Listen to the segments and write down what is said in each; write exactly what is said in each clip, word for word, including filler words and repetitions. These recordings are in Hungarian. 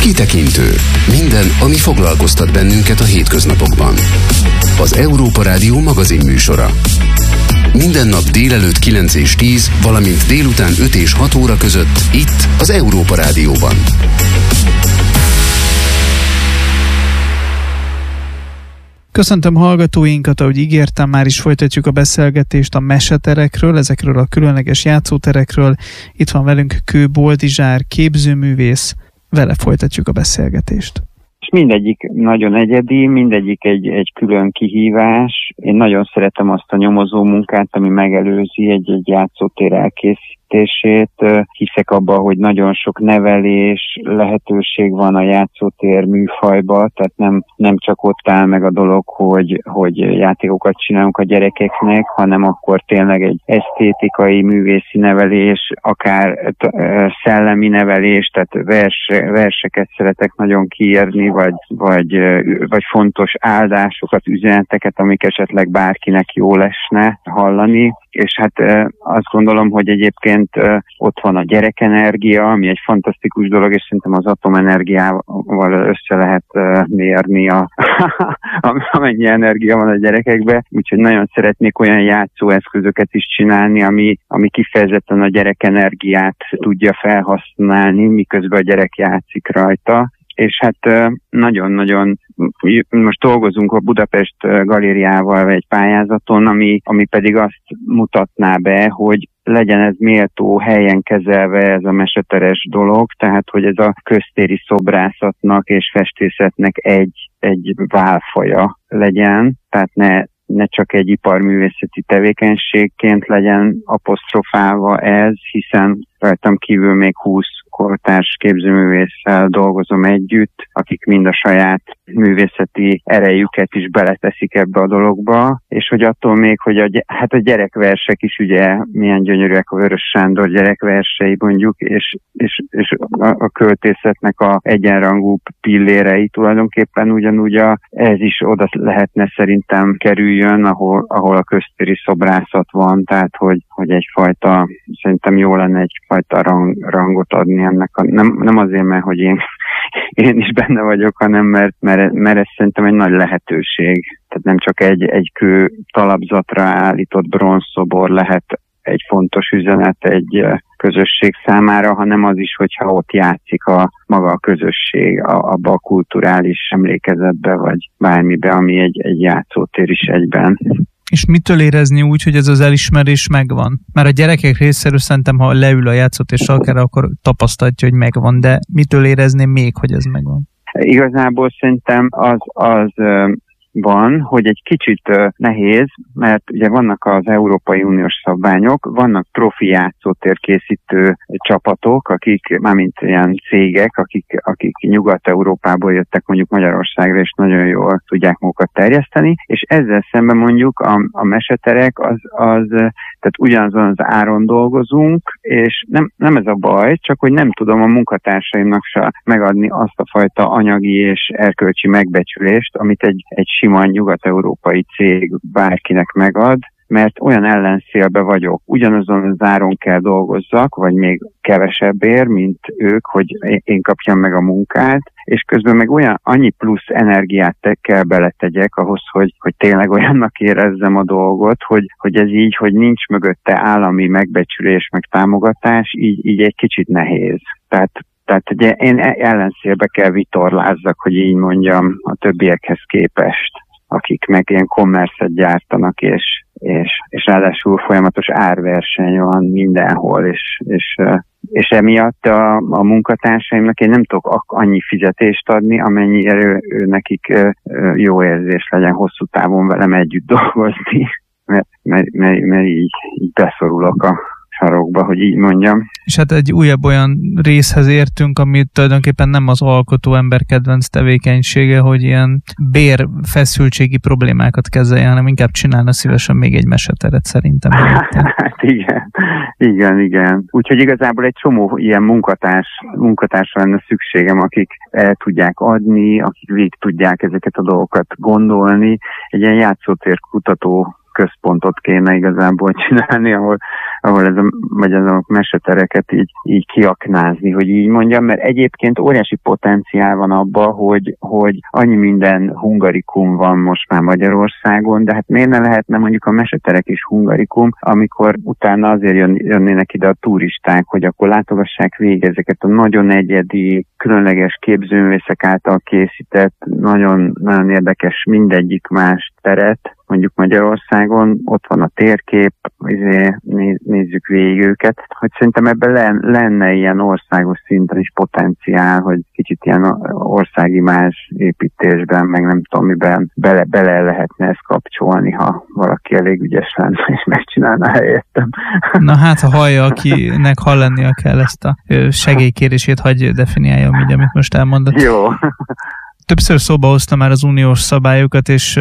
Kitekintő. Minden, ami foglalkoztat bennünket a hétköznapokban. Az Európa Rádió magazin műsora. Minden nap délelőtt kilenc és tíz, valamint délután öt és hat óra között itt az Európa Rádióban. Köszöntöm hallgatóinkat, ahogy ígértem, már is folytatjuk a beszélgetést a meseterekről, ezekről a különleges játszóterekről. Itt van velünk Kő Boldizsár, képzőművész, vele folytatjuk a beszélgetést. És mindegyik nagyon egyedi, mindegyik egy, egy külön kihívás. Én nagyon szeretem azt a nyomozó munkát, ami megelőzi egy-egy játszótér elkészítését. Hiszek abban, hogy nagyon sok nevelés, lehetőség van a játszótér műfajba, tehát nem, nem csak ott áll meg a dolog, hogy, hogy játékokat csinálunk a gyerekeknek, hanem akkor tényleg egy esztétikai, művészi nevelés, akár szellemi nevelés, tehát vers, verseket szeretek nagyon kiírni, vagy, vagy, vagy fontos áldásokat, üzeneteket, amik esetleg bárkinek jó lesne hallani. És hát azt gondolom, hogy egyébként ott van a gyerekenergia, ami egy fantasztikus dolog, és szerintem az atomenergiával össze lehet mérni, a, amennyi energia van a gyerekekben. Úgyhogy nagyon szeretnék olyan játszóeszközöket is csinálni, ami, ami kifejezetten a gyerekenergiát tudja felhasználni, miközben a gyerek játszik rajta. És hát nagyon-nagyon, most dolgozunk a Budapest Galériával egy pályázaton, ami, ami pedig azt mutatná be, hogy legyen ez méltó helyen kezelve ez a meseteres dolog, tehát hogy ez a köztéri szobrászatnak és festészetnek egy, egy válfaja legyen, tehát ne, ne csak egy iparművészeti tevékenységként legyen apostrofálva ez, hiszen rajtam kívül még húsz kortárs képzőművésszel dolgozom együtt, akik mind a saját művészeti erejüket is beleteszik ebbe a dologba, és hogy attól még, hogy a, hát a gyerekversek is ugye milyen gyönyörűek a Vörös Sándor gyerekversei mondjuk, és, és, és a, a költészetnek a egyenrangú pillérei tulajdonképpen ugyanúgy a, ez is oda lehetne szerintem kerüljön, ahol, ahol a köztéri szobrászat van, tehát hogy, hogy egyfajta, szerintem jó lenne egyfajta rang, rangot adni ennek a, nem, nem azért, mert hogy én, én is benne vagyok, hanem mert, mert, mert ez szerintem egy nagy lehetőség. Tehát nem csak egy, egy kő talapzatra állított bronzszobor lehet egy fontos üzenet egy közösség számára, hanem az is, hogyha ott játszik a maga a közösség a, abba a kulturális emlékezetbe, vagy bármibe, ami egy, egy játszótér is egyben. És mitől érezni úgy, hogy ez az elismerés megvan? Mert a gyerekek részéről szerintem, ha leül a játszótér sarkára, akkor tapasztalja, hogy megvan, de mitől érezni még, hogy ez megvan? Igazából szerintem az, az van, hogy egy kicsit nehéz, mert ugye vannak az Európai Uniós szabványok, vannak profi játszótérkészítő csapatok, akik, mármint ilyen cégek, akik, akik Nyugat-Európából jöttek mondjuk Magyarországra, és nagyon jól tudják magukat terjeszteni, és ezzel szemben mondjuk a, a meseterek az, az, tehát ugyanazon az áron dolgozunk, és nem, nem ez a baj, csak hogy nem tudom a munkatársaimnak se megadni azt a fajta anyagi és erkölcsi megbecsülést, amit egy, egy sima nyugat-európai cég bárkinek megad, mert olyan ellenszélbe vagyok. Ugyanazon az áron kell dolgozzak, vagy még kevesebbért, mint ők, hogy én kapjam meg a munkát, és közben meg olyan annyi plusz energiát te kell beletegyek ahhoz, hogy, hogy tényleg olyannak érezzem a dolgot, hogy, hogy ez így, hogy nincs mögötte állami megbecsülés, meg támogatás, így, így egy kicsit nehéz. Tehát Tehát ugye én ellenszélbe kell vitorlázzak, hogy így mondjam, a többiekhez képest, akik meg ilyen kommerszet gyártanak, és, és, és ráadásul folyamatos árverseny van mindenhol, és, és, és emiatt a, a munkatársaimnak én nem tudok annyi fizetést adni, amennyire ő, ő nekik jó érzés legyen hosszú távon velem együtt dolgozni, mert, mert, mert, mert így, így beszorulok a sarokba, hogy így mondjam. És hát egy újabb olyan részhez értünk, ami tulajdonképpen nem az alkotó ember kedvenc tevékenysége, hogy ilyen bérfeszültségi problémákat kezelje, hanem inkább csinálna szívesen még egy meseteret szerintem. Hát igen, igen, igen. Úgyhogy igazából egy csomó ilyen munkatárs, munkatársra lenne szükségem, akik el tudják adni, akik végig tudják ezeket a dolgokat gondolni. Egy ilyen játszótér kutató központot kéne igazából csinálni, ahol, ahol ez a, vagy ez a mesetereket így, így kiaknázni, hogy így mondjam, mert egyébként óriási potenciál van abban, hogy, hogy annyi minden hungarikum van most már Magyarországon, de hát miért ne lehetne mondjuk a meseterek is hungarikum, amikor utána azért jön, jönnének ide a turisták, hogy akkor látogassák végig ezeket a nagyon egyedi, különleges képzőművészek által készített, nagyon, nagyon érdekes mindegyik más teret, mondjuk Magyarországon, ott van a térkép, izé, nézzük végig őket, hogy szerintem ebben lenne ilyen országos szinten is potenciál, hogy kicsit ilyen országimázs építésben, meg nem tudom miben bele, bele lehetne ezt kapcsolni, ha valaki elég ügyes lenne, és megcsinálna helyettem. Na hát, ha hallja, akinek hallania kell ezt a segélykérését, hagyj definiálja így, amit most elmondott. Jó. Többször szóba hoztam már az uniós szabályokat, és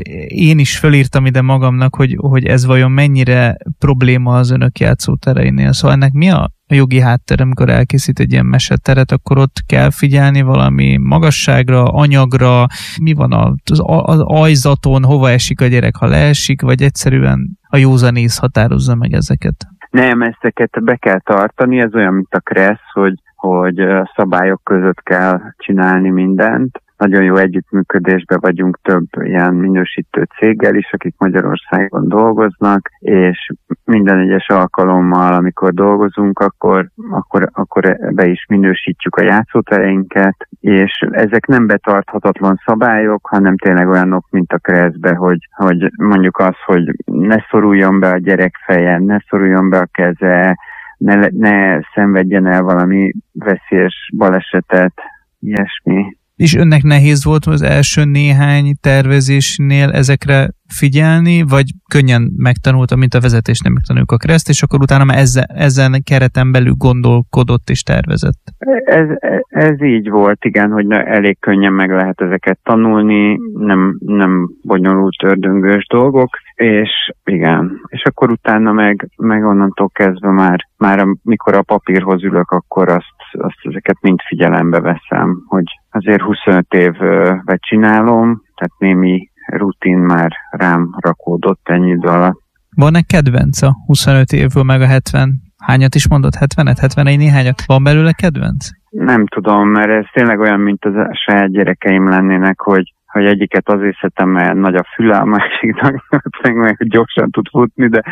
én is felírtam ide magamnak, hogy, hogy ez vajon mennyire probléma az önök játszótereinél. Szóval ennek mi a jogi háttér, amikor elkészít egy ilyen meseteret, akkor ott kell figyelni valami magasságra, anyagra, mi van az, az ajzaton, hova esik a gyerek, ha leesik, vagy egyszerűen a józanész határozza meg ezeket? Nem, ezeket be kell tartani, ez olyan, mint a kressz, hogy hogy szabályok között kell csinálni mindent. Nagyon jó együttműködésben vagyunk több ilyen minősítő céggel is, akik Magyarországon dolgoznak, és minden egyes alkalommal, amikor dolgozunk, akkor, akkor, akkor be is minősítjük a játszótereinket, és ezek nem betarthatatlan szabályok, hanem tényleg olyanok, mint a kreszbe, hogy, hogy mondjuk az, hogy ne szoruljon be a gyerek feje, ne szoruljon be a keze, Ne, ne szenvedjen el valami veszélyes balesetet, ilyesmi. És önnek nehéz volt az első néhány tervezésnél ezekre figyelni, vagy könnyen megtanulta, mint a vezetésnél megtanuljuk a kreszt, és akkor utána már ezzel, ezen kereten belül gondolkodott és tervezett? Ez, ez így volt, igen, hogy elég könnyen meg lehet ezeket tanulni, nem, nem bonyolult ördöngős dolgok, és igen, és akkor utána meg, meg onnantól kezdve már, már mikor a papírhoz ülök, akkor azt, azt ezeket mind figyelembe veszem, hogy azért huszonöt évet csinálom, tehát némi rutin már rám rakódott ennyi idő alatt. Van-e kedvenc a huszonöt évből meg a hetven? Hányat is mondott? hetvenet? hetvenegy néhányat? Van belőle kedvenc? Nem tudom, mert ez tényleg olyan, mint a saját gyerekeim lennének, hogy hogy egyiket azért szeretem, mert nagy a füle, a másiknak meg gyorsan tud futni, de,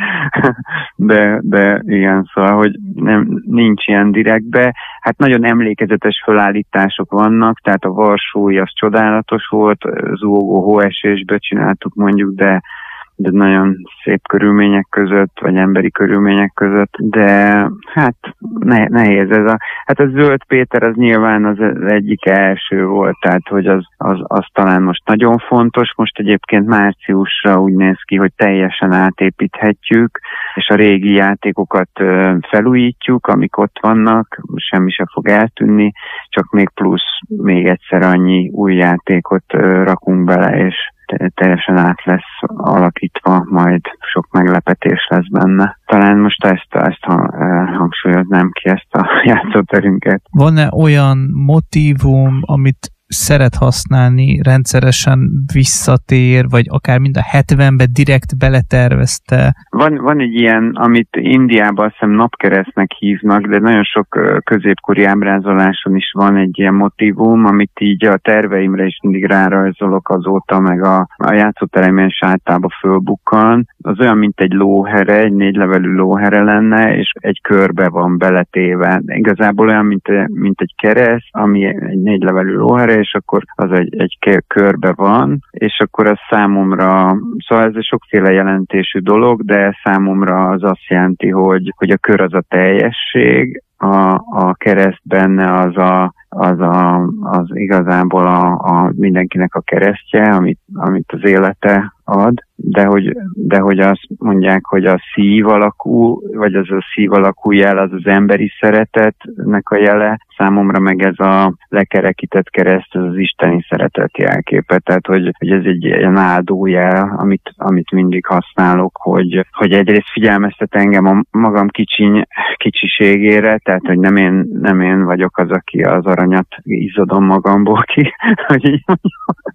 de, de igen, szóval, hogy nem, nincs ilyen direktbe. Hát nagyon emlékezetes felállítások vannak, tehát a Varsói az csodálatos volt, zúgó hóesésből csináltuk mondjuk, de de nagyon szép körülmények között, vagy emberi körülmények között, de hát ne, nehéz ez a... Hát a Zöld Péter az nyilván az egyik első volt, tehát hogy az, az, az talán most nagyon fontos. Most egyébként márciusra úgy néz ki, hogy teljesen átépíthetjük, és a régi játékokat felújítjuk, amik ott vannak, semmi sem fog eltűnni, csak még plusz még egyszer annyi új játékot rakunk bele, és teljesen át lesz alakítva, majd sok meglepetés lesz benne. Talán most ezt, ezt hangsúlyoznám ki, ezt a játszóterünket. Van-e olyan motívum, amit szeret használni, rendszeresen visszatér, vagy akár mind a hetvenbe direkt beletervezte? Van, van egy ilyen, amit Indiában azt hiszem napkeresztnek hívnak, de nagyon sok középkori ábrázoláson is van egy ilyen motívum, amit így a terveimre is mindig rárajzolok azóta, meg a, a játszóteremen is általában fölbukkan. Az olyan, mint egy lóhere, egy négylevelű lóhere lenne, és egy körbe van beletéve. Igazából olyan, mint, mint egy kereszt, ami egy négylevelű lóhere, és akkor az egy, egy körbe van, és akkor az számomra, szóval ez egy sokféle jelentésű dolog, de számomra az azt jelenti, hogy, hogy a kör az a teljesség, a, a kereszt benne az a az, a, az igazából a, a mindenkinek a keresztje, amit, amit az élete ad, de hogy, de hogy azt mondják, hogy a szív alakú, vagy az a szív alakú jel, az az emberi szeretetnek a jele, számomra meg ez a lekerekített kereszt, az az isteni szeretet jelképe, tehát hogy, hogy ez egy ilyen áldó jel, amit, amit mindig használok, hogy, hogy egyrészt figyelmeztet engem a magam kicsiny, kicsiségére, tehát hogy nem én, nem én vagyok az, aki az aranyat izzadom magamból ki, hogy így mondjam,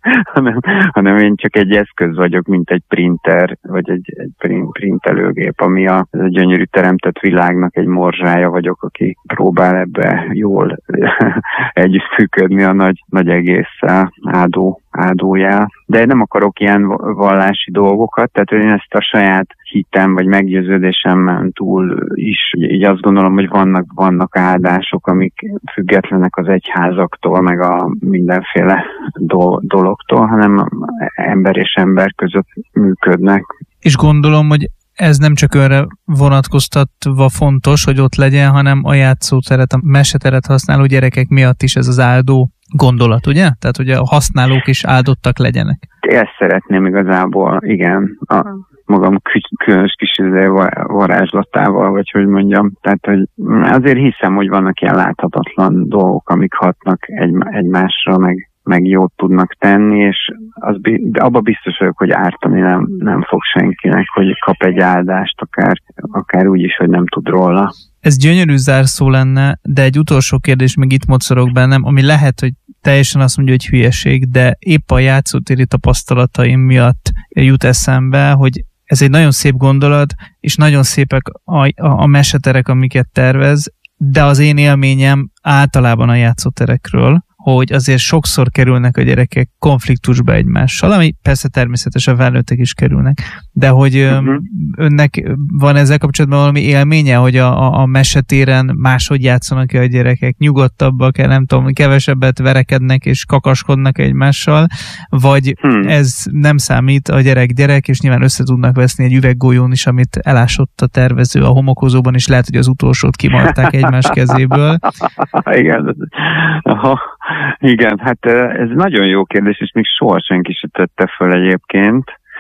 hanem, hanem én csak egy eszköz vagyok, mint egy printer, vagy egy, egy print, printelőgép, ami a, a gyönyörű teremtett világnak egy morzsája vagyok, aki próbál ebbe jól együttműködni a nagy, nagy egésszel, áldó, áldójá. De én nem akarok ilyen vallási dolgokat, tehát én ezt a saját hitem vagy meggyőződésemben túl is így azt gondolom, hogy vannak, vannak áldások, amik függetlenek az egyházaktól, meg a mindenféle do- dologtól, hanem ember és ember között működnek. És gondolom, hogy ez nem csak önre vonatkoztatva fontos, hogy ott legyen, hanem a játszóteret, a meseteret használó gyerekek miatt is ez az áldó gondolat, ugye? Tehát, hogy a használók is áldottak legyenek. Ezt szeretném igazából, igen, a magam különös kis varázslatával, vagy hogy mondjam. Tehát, hogy azért hiszem, hogy vannak ilyen láthatatlan dolgok, amik hatnak egy, egymásra, meg, meg jót tudnak tenni, és az, abba biztos vagyok, hogy ártani nem, nem fog senkinek, hogy kap egy áldást, akár, akár úgy is, hogy nem tud róla. Ez gyönyörű zárszó lenne, de egy utolsó kérdés még itt mocorog bennem, ami lehet, hogy teljesen azt mondja, hogy hülyeség, de épp a játszótéri tapasztalataim miatt jut eszembe, hogy ez egy nagyon szép gondolat, és nagyon szépek a, a, a meseterek, amiket tervez, de az én élményem általában a játszóterekről, hogy azért sokszor kerülnek a gyerekek konfliktusba egymással, ami persze természetesen felnőttek is kerülnek, de hogy uh-huh. önnek van ezzel kapcsolatban valami élménye, hogy a, a, a mesetéren máshogy játszanak-e a gyerekek, nyugodtabbak-e, nem tudom, kevesebbet verekednek és kakaskodnak egymással, vagy hmm. ez nem számít, a gyerek gyerek, és nyilván össze tudnak veszni egy üveggolyón is, amit elásott a tervező a homokozóban, és lehet, hogy az utolsót kimarták egymás kezéből. Igen. Aha. Igen, hát ez nagyon jó kérdés, és még soha senki se tette föl egyébként.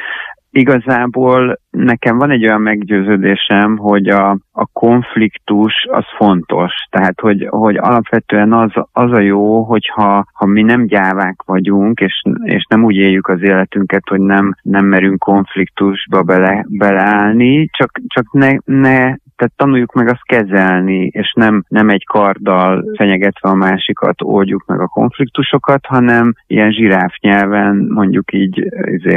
Igazából nekem van egy olyan meggyőződésem, hogy a, a konfliktus az fontos. Tehát, hogy, hogy alapvetően az, az a jó, hogyha ha mi nem gyávák vagyunk, és, és nem úgy éljük az életünket, hogy nem, nem merünk konfliktusba bele, beleállni, csak, csak ne, ne tehát tanuljuk meg azt kezelni, és nem, nem egy karddal fenyegetve a másikat oldjuk meg a konfliktusokat, hanem ilyen zsiráf nyelven mondjuk így,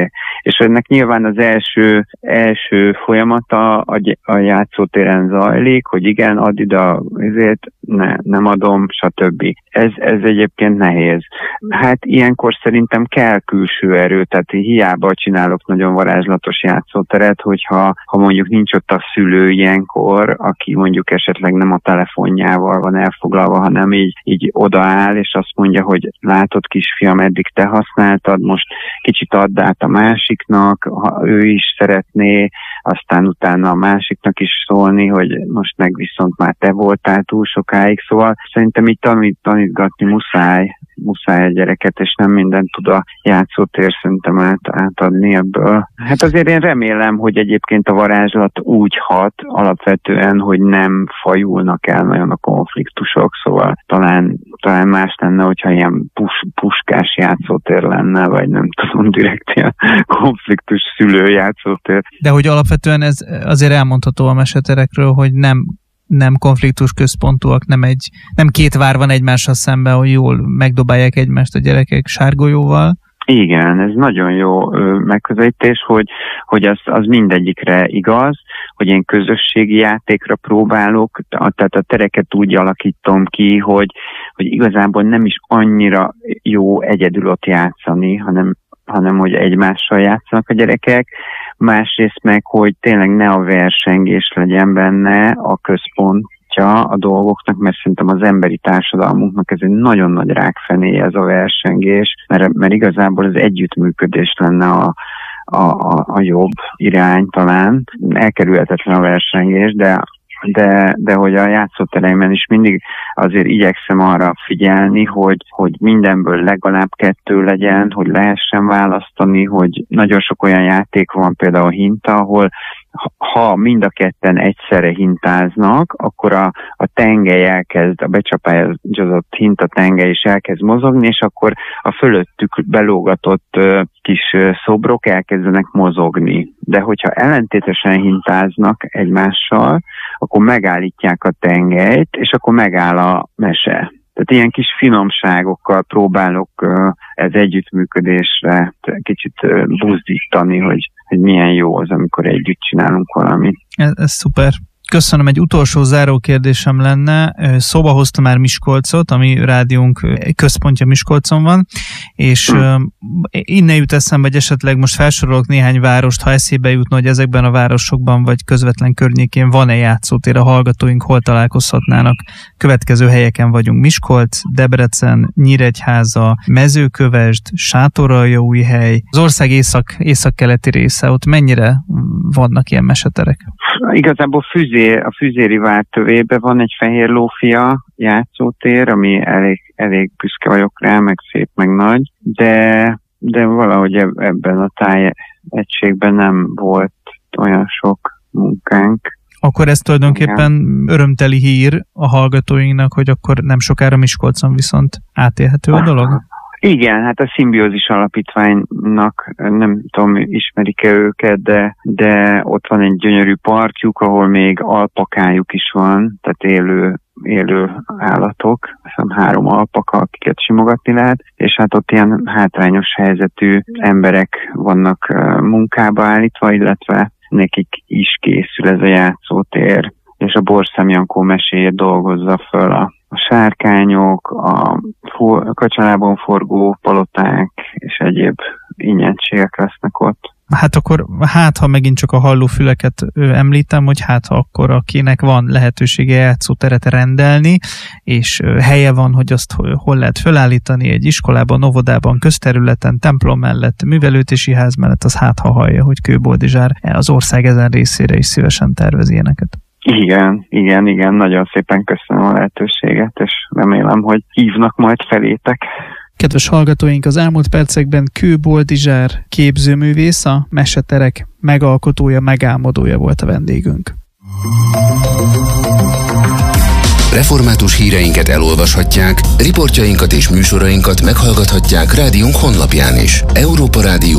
és ennek nyilván az első, első folyamata a, a játszótéren zajlik, hogy igen, add ide, ezért ne, nem adom, stb. Ez, ez egyébként nehéz. Hát ilyenkor szerintem kell külső erő, tehát hiába csinálok nagyon varázslatos játszóteret, hogyha ha mondjuk nincs ott a szülő ilyenkor, aki mondjuk esetleg nem a telefonjával van elfoglalva, hanem így, így odaáll, és azt mondja, hogy látod kisfiam, eddig te használtad, most kicsit add át a másiknak, ha ő is szeretné, aztán utána a másiknak is szólni, hogy most meg viszont már te voltál túl sokáig, szóval szerintem így tanít, tanítgatni muszáj, muszáj a gyereket, és nem mindent tud a játszótér szerintem át, átadni ebből. Hát azért én remélem, hogy egyébként a varázslat úgy hat alapvetően, hogy nem fajulnak el nagyon a konfliktusok, szóval talán, talán más lenne, hogyha ilyen pus, puskás játszótér lenne, vagy nem tudom, direkt ilyen konfliktus szülő játszótér. De hogy alapvetően ez azért elmondható a meseterekről, hogy nem nem konfliktus központúak, nem, egy, nem két vár van egymással szemben, hogy jól megdobálják egymást a gyerekek sárgolyóval. Igen, ez nagyon jó ö, megközelítés, hogy, hogy az, az mindegyikre igaz, hogy én közösségi játékra próbálok, tehát a tereket úgy alakítom ki, hogy, hogy igazából nem is annyira jó egyedül ott játszani, hanem, hanem hogy egymással játszanak a gyerekek. Másrészt meg, hogy tényleg ne a versengés legyen benne a központja a dolgoknak, mert szerintem az emberi társadalmunknak ez egy nagyon nagy rákfenéje ez a versengés, mert, mert igazából az együttműködés lenne a, a, a, a jobb irány talán. Elkerülhetetlen a versengés, de De, de hogy a játszótereimben is mindig azért igyekszem arra figyelni, hogy, hogy mindenből legalább kettő legyen, hogy lehessen választani, hogy nagyon sok olyan játék van, például a hinta, ahol ha mind a ketten egyszerre hintáznak, akkor a, a tengely elkezd, a becsapályozott hinta tengely is elkezd mozogni, és akkor a fölöttük belógatott uh, kis uh, szobrok elkezdenek mozogni. De hogyha ellentétesen hintáznak egymással, akkor megállítják a tengelyt, és akkor megáll a mese. Tehát ilyen kis finomságokkal próbálok ez együttműködésre kicsit buzdítani, hogy, hogy milyen jó az, amikor együtt csinálunk valamit. Ez, ez szuper. Köszönöm, egy utolsó záró kérdésem lenne. Szóba hozta már Miskolcot, ami rádiónk központja Miskolcon van, és hmm. innen jut eszembe, hogy esetleg most felsorolok néhány várost, ha eszébe jutna, hogy ezekben a városokban vagy közvetlen környékén van-e játszótér, a hallgatóink hol találkozhatnának. Következő helyeken vagyunk: Miskolc, Debrecen, Nyíregyháza, Mezőkövesd, Sátoraljaújhely, az ország észak, északkeleti része. Ott mennyire vannak ilyen meseterek? Igazából Füzé, a Füzéri vár tövében van egy Fehér Lófia játszótér, ami elég, elég büszke vagyok rá, meg szép, meg nagy, de, de valahogy ebben a tájegységben nem volt olyan sok munkánk. Akkor ez tulajdonképpen igen. Örömteli hír a hallgatóinknak, hogy akkor nem sokára Miskolcon viszont átélhető a dolog? Igen, hát a Szimbiózis Alapítványnak, nem tudom, ismerik-e őket, de, de ott van egy gyönyörű parkjuk, ahol még alpakájuk is van, tehát élő, élő állatok, hiszem három alpaka, akiket simogatni lehet, és hát ott ilyen hátrányos helyzetű emberek vannak munkába állítva, illetve nekik is készül ez a játszótér, és a Borszem Jankó meséjét dolgozza föl a a sárkányok, a, for, a kacsalábon forgó paloták és egyéb ingyenségek lesznek ott. Hát akkor, hát ha megint csak a hallófüleket ö, említem, hogy hát ha akkor akinek van lehetősége játszóteret rendelni, és ö, helye van, hogy azt hol lehet felállítani egy iskolában, óvodában, közterületen, templom mellett, művelődési ház mellett, az hát ha hallja, hogy Kőboldizsár az ország ezen részére is szívesen tervez ilyeneket. Igen, igen, igen, nagyon szépen köszönöm a lehetőséget, és remélem, hogy hívnak majd felétek. Kedves hallgatóink, az elmúlt percekben Kőboldizsár képzőművész, a meseterek megalkotója, megálmodója volt a vendégünk. Református híreinket elolvashatják, riportjainkat és műsorainkat meghallgathatják rádiónk honlapján is. európa rádió